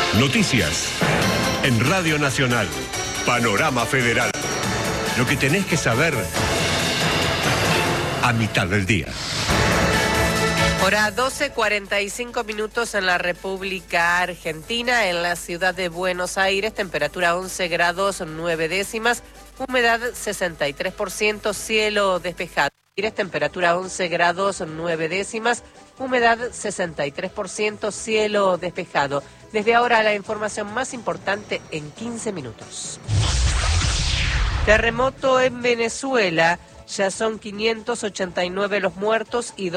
Noticias en Radio Nacional. Panorama Federal. Lo que tenés que saber a mitad del día. Hora 12:45 minutos en la República Argentina, en la ciudad de Buenos Aires, temperatura 11 grados 9 décimas, humedad 63%, cielo despejado. Temperatura 11 grados 9 décimas, humedad 63%, cielo despejado. Desde ahora la información más importante en 15 minutos. Terremoto en Venezuela. Ya son 589 los muertos y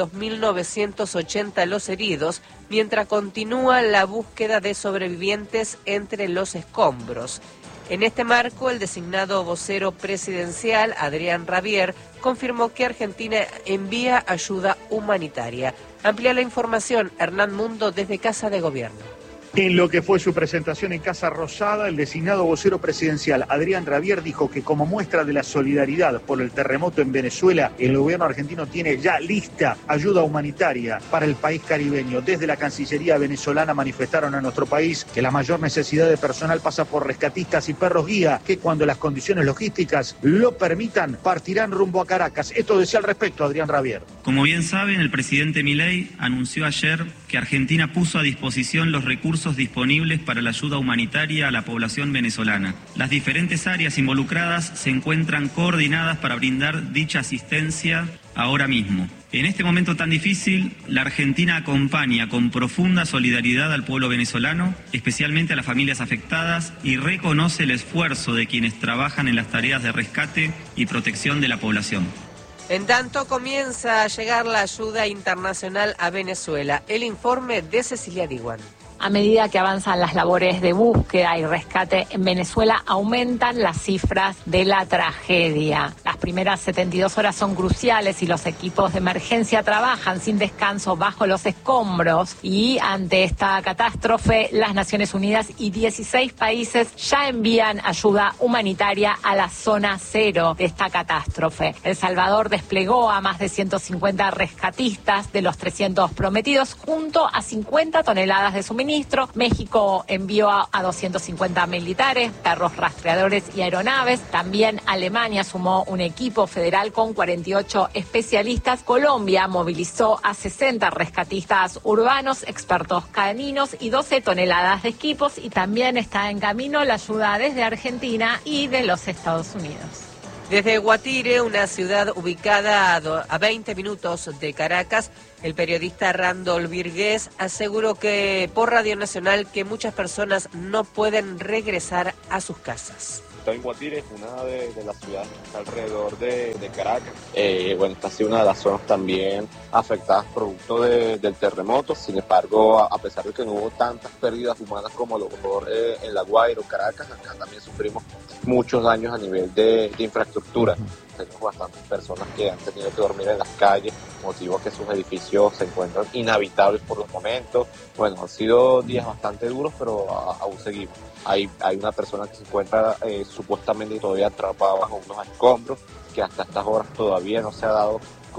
2.980 los heridos, mientras continúa la búsqueda de sobrevivientes entre los escombros. En este marco, el designado vocero presidencial, Adrián Rabier, confirmó que Argentina envía ayuda humanitaria. Amplía la información Hernán Mundo desde Casa de Gobierno. En lo que fue su presentación en Casa Rosada, el designado vocero presidencial Adrián Rabier dijo que como muestra de la solidaridad por el terremoto en Venezuela, el gobierno argentino tiene ya lista ayuda humanitaria para el país caribeño. Desde la Cancillería venezolana manifestaron a nuestro país que la mayor necesidad de personal pasa por rescatistas y perros guía, que cuando las condiciones logísticas lo permitan, partirán rumbo a Caracas. Esto decía al respecto Adrián Rabier. Como bien saben, el presidente Milei anunció ayer que Argentina puso a disposición los recursos disponibles para la ayuda humanitaria a la población venezolana. Las diferentes áreas involucradas se encuentran coordinadas para brindar dicha asistencia ahora mismo. En este momento tan difícil, la Argentina acompaña con profunda solidaridad al pueblo venezolano, especialmente a las familias afectadas, y reconoce el esfuerzo de quienes trabajan en las tareas de rescate y protección de la población. En tanto, comienza a llegar la ayuda internacional a Venezuela. El informe de Cecilia Diwan. A medida que avanzan las labores de búsqueda y rescate en Venezuela, aumentan las cifras de la tragedia. Las primeras 72 horas son cruciales y los equipos de emergencia trabajan sin descanso bajo los escombros. Y ante esta catástrofe, las Naciones Unidas y 16 países ya envían ayuda humanitaria a la zona cero de esta catástrofe. El Salvador desplegó a más de 150 rescatistas de los 300 prometidos, junto a 50 toneladas de suministro. México envió a 250 militares, perros rastreadores y aeronaves. También Alemania sumó un equipo federal con 48 especialistas. Colombia movilizó a 60 rescatistas urbanos, expertos caninos y 12 toneladas de equipos. Y también está en camino la ayuda desde Argentina y de los Estados Unidos. Desde Guatire, una ciudad ubicada a 20 minutos de Caracas, el periodista Randall Virgués aseguró que por Radio Nacional que muchas personas no pueden regresar a sus casas. Estoy en Guatire, es una de las ciudades que está alrededor de Caracas. Esta ha sido una de las zonas también afectadas producto del terremoto. Sin embargo, a pesar de que no hubo tantas pérdidas humanas como a lo mejor en La Guaira o Caracas, acá también sufrimos muchos daños a nivel de infraestructura. Tenemos bastantes personas que han tenido que dormir en las calles, motivo que sus edificios se encuentran inhabitables por los momentos. Bueno, han sido días bastante duros, pero aún seguimos. Hay una persona que se encuentra supuestamente todavía atrapada bajo unos escombros, que hasta estas horas todavía no se ha dado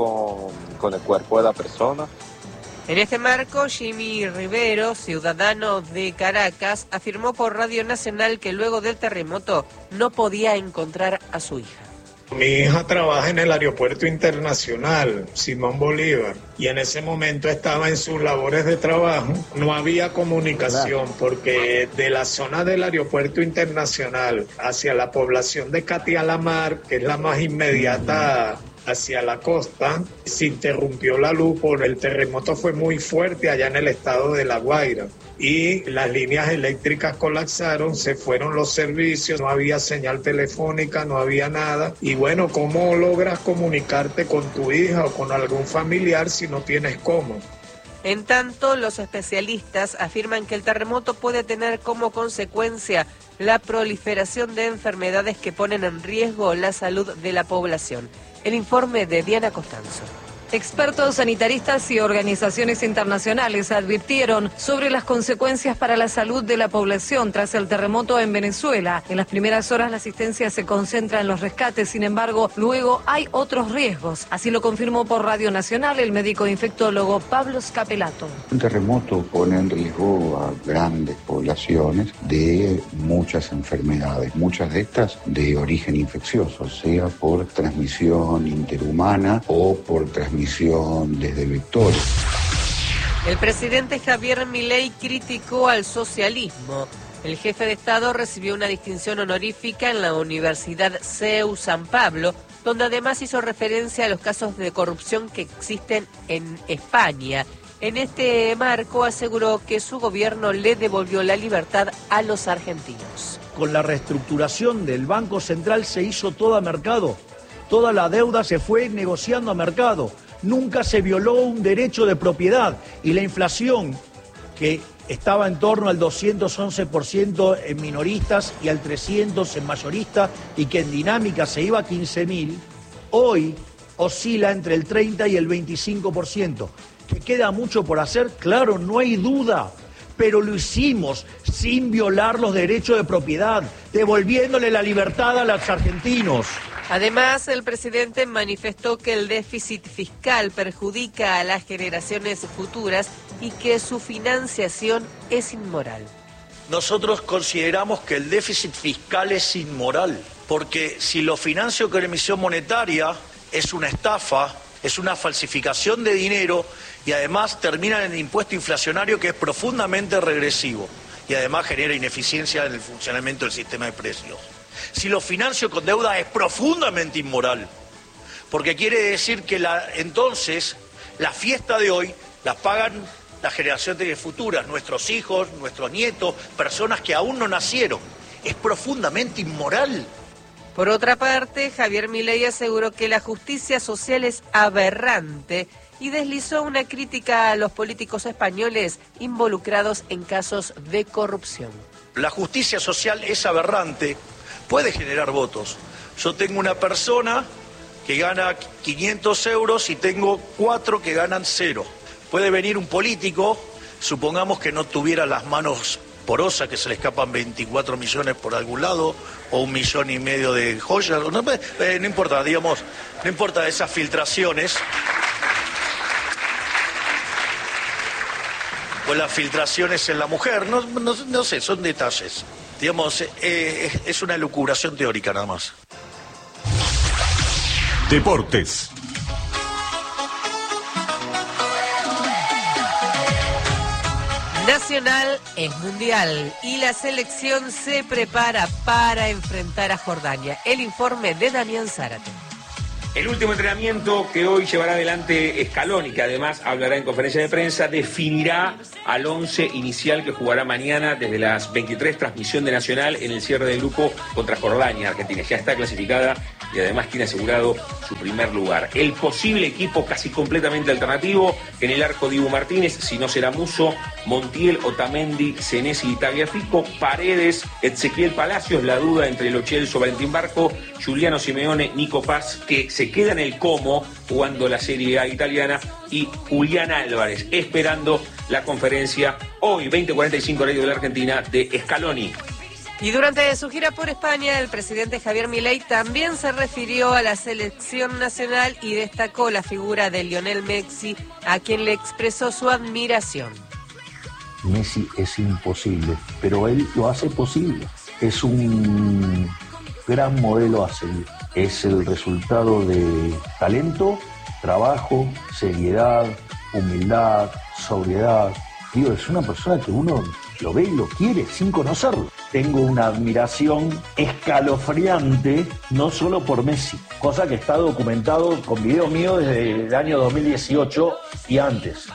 con el cuerpo de la persona. En este marco, Jimmy Rivero, ciudadano de Caracas, afirmó por Radio Nacional que luego del terremoto no podía encontrar a su hija. Mi hija trabaja en el Aeropuerto Internacional Simón Bolívar y en ese momento estaba en sus labores de trabajo. No había comunicación porque de la zona del Aeropuerto Internacional hacia la población de Catialamar, que es la más inmediata hacia la costa, se interrumpió la luz por el terremoto. Fue muy fuerte allá en el estado de La Guaira y las líneas eléctricas colapsaron, se fueron los servicios, no había señal telefónica, no había nada. Y bueno, ¿cómo logras comunicarte con tu hija o con algún familiar si no tienes cómo? En tanto, los especialistas afirman que el terremoto puede tener como consecuencia la proliferación de enfermedades que ponen en riesgo la salud de la población. El informe de Diana Costanzo. Expertos sanitaristas y organizaciones internacionales advirtieron sobre las consecuencias para la salud de la población tras el terremoto en Venezuela. En las primeras horas la asistencia se concentra en los rescates, sin embargo, luego hay otros riesgos. Así lo confirmó por Radio Nacional el médico infectólogo Pablo Scapelato. Un terremoto pone en riesgo a grandes poblaciones de muchas enfermedades, muchas de estas de origen infeccioso, sea por transmisión interhumana o por transmisión desde vectores. El presidente Javier Milei criticó al socialismo. El jefe de Estado recibió una distinción honorífica en la Universidad CEU San Pablo, donde además hizo referencia a los casos de corrupción que existen en España. En este marco aseguró que su gobierno le devolvió la libertad a los argentinos. Con la reestructuración del Banco Central se hizo todo a mercado. Toda la deuda se fue negociando a mercado. Nunca se violó un derecho de propiedad y la inflación, que estaba en torno al 211% en minoristas y al 300% en mayoristas y que en dinámica se iba a 15.000, hoy oscila entre el 30 y el 25%. ¿Que queda mucho por hacer? Claro, no hay duda, pero lo hicimos sin violar los derechos de propiedad, devolviéndole la libertad a los argentinos. Además, el presidente manifestó que el déficit fiscal perjudica a las generaciones futuras y que su financiación es inmoral. Nosotros consideramos que el déficit fiscal es inmoral, porque si lo financio con emisión monetaria es una estafa, es una falsificación de dinero y además termina en el impuesto inflacionario que es profundamente regresivo y además genera ineficiencia en el funcionamiento del sistema de precios. Si lo financio con deuda es profundamente inmoral, porque quiere decir que entonces la fiesta de hoy la pagan las generaciones futuras, nuestros hijos, nuestros nietos, personas que aún no nacieron. Es profundamente inmoral. Por otra parte, Javier Milei aseguró que la justicia social es aberrante y deslizó una crítica a los políticos españoles involucrados en casos de corrupción. La justicia social es aberrante. Puede generar votos. Yo tengo una persona que gana 500 euros y tengo 4 que ganan 0. Puede venir un político, supongamos que no tuviera las manos porosas, que se le escapan 24 millones por algún lado, o 1,5 millones de joyas, no importa, digamos, no importa esas filtraciones. O las filtraciones en la mujer, no sé, son detalles. Digamos, es una elucubración teórica nada más. Deportes. Nacional es mundial y la selección se prepara para enfrentar a Jordania. El informe de Damián Zárate. El último entrenamiento que hoy llevará adelante Scaloni, que además hablará en conferencia de prensa, definirá al 11 inicial que jugará mañana desde las 23, transmisión de Nacional en el cierre del grupo contra Jordania. Argentina ya está clasificada y además tiene asegurado su primer lugar. El posible equipo casi completamente alternativo: en el arco Dibu Martínez, si no será Musso, Montiel, Otamendi, Senesi y Tagliafico, Paredes, Ezequiel Palacios, la duda entre Lo Celso, Valentín Barco, Giuliano Simeone, Nico Paz, que se queda en el Como jugando la Serie A italiana, y Julián Álvarez esperando la conferencia hoy 20:45 horario de la Argentina de Scaloni. Y durante su gira por España, el presidente Javier Milei también se refirió a la selección nacional y destacó la figura de Lionel Messi, a quien le expresó su admiración. Messi es imposible, pero él lo hace posible. Es un gran modelo a seguir. Es el resultado de talento, trabajo, seriedad, humildad, sobriedad. Digo, es una persona que uno lo ve y lo quiere sin conocerlo. Tengo una admiración escalofriante, no solo por Messi, cosa que está documentado con videos míos desde el año 2018 y antes.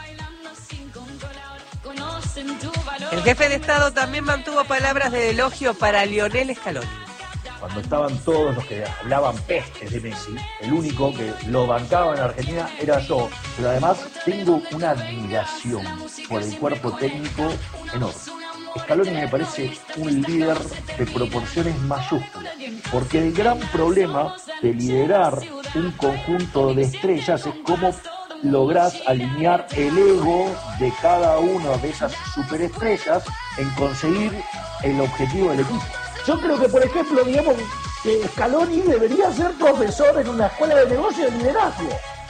El jefe de Estado también mantuvo palabras de elogio para Lionel Scaloni. Cuando estaban todos los que hablaban pestes de Messi, el único que lo bancaba en Argentina era yo. Pero además tengo una admiración por el cuerpo técnico enorme. Scaloni me parece un líder de proporciones mayúsculas, porque el gran problema de liderar un conjunto de estrellas es cómo lográs alinear el ego de cada una de esas superestrellas en conseguir el objetivo del equipo. Yo creo que, por ejemplo, digamos que Scaloni debería ser profesor en una escuela de negocio de liderazgo.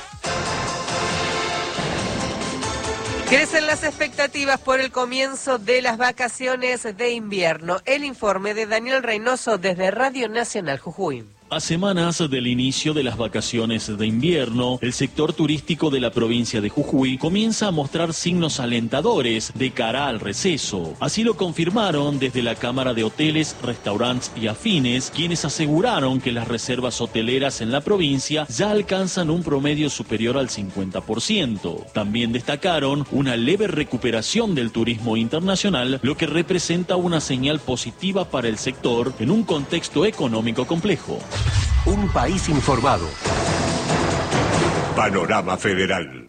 Crecen las expectativas por el comienzo de las vacaciones de invierno. El informe de Daniel Reynoso desde Radio Nacional Jujuy. A semanas del inicio de las vacaciones de invierno, el sector turístico de la provincia de Jujuy comienza a mostrar signos alentadores de cara al receso. Así lo confirmaron desde la Cámara de Hoteles, Restaurantes y Afines, quienes aseguraron que las reservas hoteleras en la provincia ya alcanzan un promedio superior al 50%. También destacaron una leve recuperación del turismo internacional, lo que representa una señal positiva para el sector en un contexto económico complejo. Un país informado. Panorama Federal.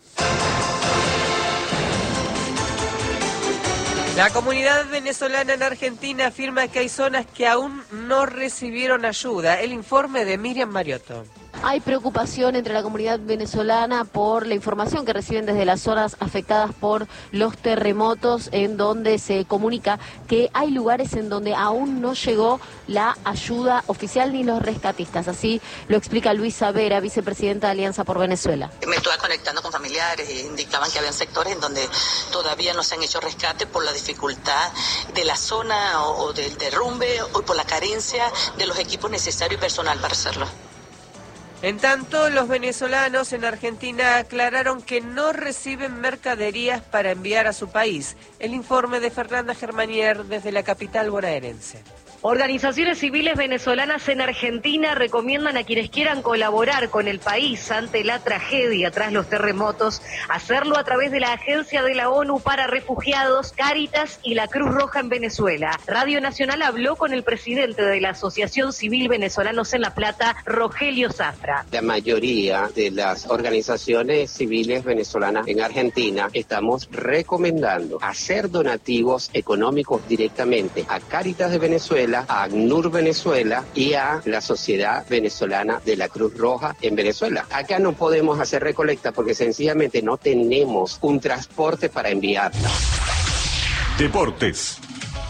La comunidad venezolana en Argentina afirma que hay zonas que aún no recibieron ayuda. El informe de Miriam Mariotto. Hay preocupación entre la comunidad venezolana por la información que reciben desde las zonas afectadas por los terremotos, en donde se comunica que hay lugares en donde aún no llegó la ayuda oficial ni los rescatistas. Así lo explica Luisa Vera, vicepresidenta de Alianza por Venezuela. Me estuve conectando con familiares y indicaban que habían sectores en donde todavía no se han hecho rescates por la dificultad de la zona o del derrumbe o por la carencia de los equipos necesarios y personal para hacerlo. En tanto, los venezolanos en Argentina aclararon que no reciben mercaderías para enviar a su país. El informe de Fernanda Germanier desde la capital bonaerense. Organizaciones civiles venezolanas en Argentina recomiendan a quienes quieran colaborar con el país ante la tragedia tras los terremotos, hacerlo a través de la Agencia de la ONU para Refugiados, Cáritas y la Cruz Roja en Venezuela. Radio Nacional habló con el presidente de la Asociación Civil Venezolanos en La Plata, Rogelio Zafra. La mayoría de las organizaciones civiles venezolanas en Argentina estamos recomendando hacer donativos económicos directamente a Cáritas de Venezuela, a ACNUR Venezuela y a la Sociedad Venezolana de la Cruz Roja en Venezuela. Acá no podemos hacer recolecta porque sencillamente no tenemos un transporte para enviarla. Deportes.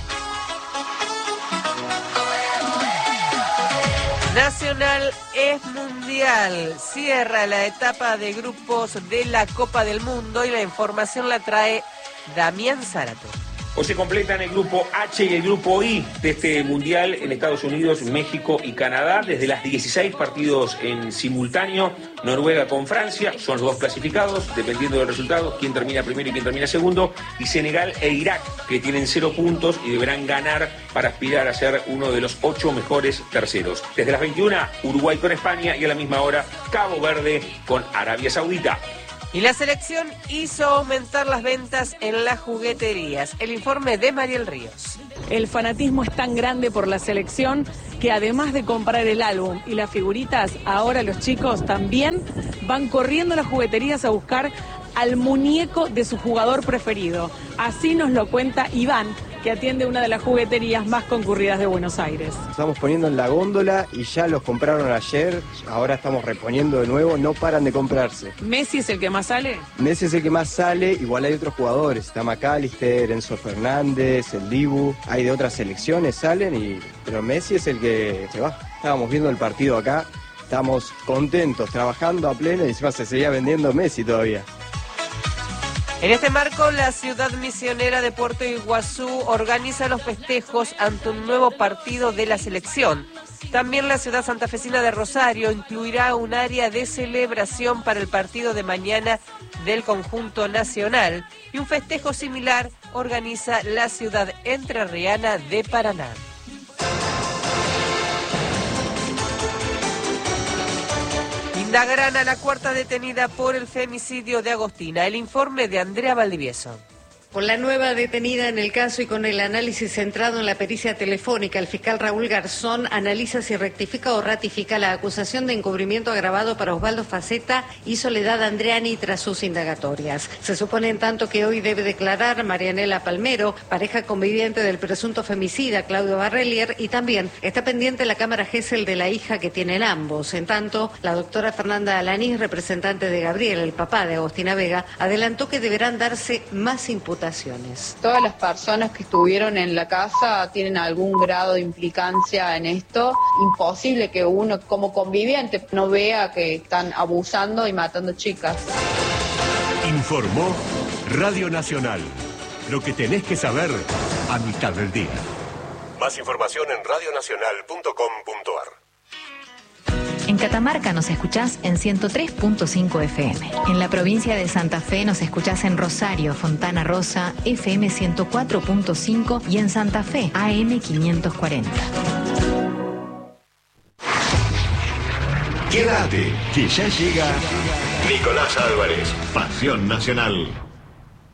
Nacional es mundial. Cierra la etapa de grupos de la Copa del Mundo y la información la trae Damián Zárate. Hoy se completan el grupo H y el grupo I de este mundial en Estados Unidos, México y Canadá. Desde las 16 partidos en simultáneo, Noruega con Francia, son los dos clasificados, dependiendo del resultado, quién termina primero y quién termina segundo. Y Senegal e Irak, que tienen 0 puntos y deberán ganar para aspirar a ser uno de los 8 mejores terceros. Desde las 21, Uruguay con España y a la misma hora, Cabo Verde con Arabia Saudita. Y la selección hizo aumentar las ventas en las jugueterías. El informe de Mariel Ríos. El fanatismo es tan grande por la selección que además de comprar el álbum y las figuritas, ahora los chicos también van corriendo a las jugueterías a buscar al muñeco de su jugador preferido. Así nos lo cuenta Iván, que atiende una de las jugueterías más concurridas de Buenos Aires. Estamos poniendo en la góndola y ya los compraron ayer, ahora estamos reponiendo de nuevo, no paran de comprarse. ¿Messi es el que más sale? Messi es el que más sale, igual hay otros jugadores, está McAllister, Enzo Fernández, el Dibu, hay de otras selecciones salen, pero Messi es el que se va. Estábamos viendo el partido acá, estamos contentos, trabajando a pleno y encima se seguía vendiendo Messi todavía. En este marco, la ciudad misionera de Puerto Iguazú organiza los festejos ante un nuevo partido de la selección. También la ciudad santafesina de Rosario incluirá un área de celebración para el partido de mañana del conjunto nacional y un festejo similar organiza la ciudad entrerriana de Paraná. Indagarán a la cuarta detenida por el femicidio de Agostina. El informe de Andrea Valdivieso. Con la nueva detenida en el caso y con el análisis centrado en la pericia telefónica, el fiscal Raúl Garzón analiza si rectifica o ratifica la acusación de encubrimiento agravado para Osvaldo Facetta y Soledad Andreani tras sus indagatorias. Se supone en tanto que hoy debe declarar Marianela Palmero, pareja conviviente del presunto femicida Claudio Barrelier, y también está pendiente la cámara Gesell de la hija que tienen ambos. En tanto, la doctora Fernanda Alanís, representante de Gabriel, el papá de Agostina Vega, adelantó que deberán darse más imputaciones. Todas las personas que estuvieron en la casa tienen algún grado de implicancia en esto. Imposible que uno como conviviente no vea que están abusando y matando chicas. Informó Radio Nacional. Lo que tenés que saber a mitad del día. Más información en radionacional.com.ar. En Catamarca nos escuchás en 103.5 FM. En la provincia de Santa Fe nos escuchás en Rosario, Fontana Rosa, FM 104.5 y en Santa Fe, AM 540. Quédate, que ya llega Nicolás Álvarez, Pasión Nacional.